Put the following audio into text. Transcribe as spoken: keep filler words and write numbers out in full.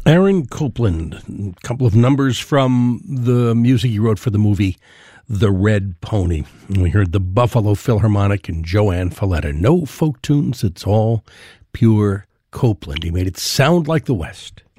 Aaron Copland, a couple of numbers from the music he wrote for the movie The Red Pony. And we heard the Buffalo Philharmonic and Joanne Falletta. No folk tunes, it's all pure Copland. He made it sound like the West.